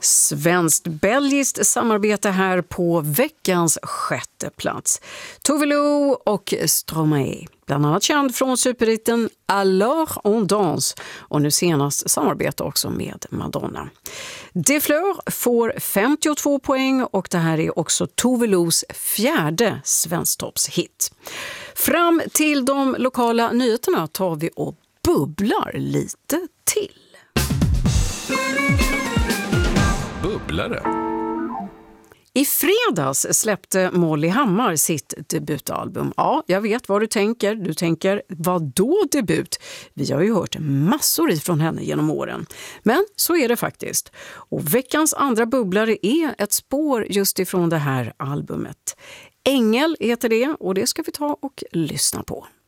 Svenskt-belgiskt samarbete här på veckans 6:e plats. Tove Lo och Stromae, bland annat känd från superhitten Alors on danse och nu senast samarbete också med Madonna. Des Fleurs får 52 poäng och det här är också Tove Los 4:e svensktoppshit. Fram till de lokala nyheterna tar vi och bubblar lite till. Bubblare. I fredags släppte Molly Hammar sitt debutalbum. Ja, jag vet vad du tänker. Du tänker, vad då debut? Vi har ju hört massor ifrån henne genom åren. Men så är det faktiskt. Och veckans andra bubblare är ett spår just ifrån det här albumet. Ängel heter det och det ska vi ta och lyssna på.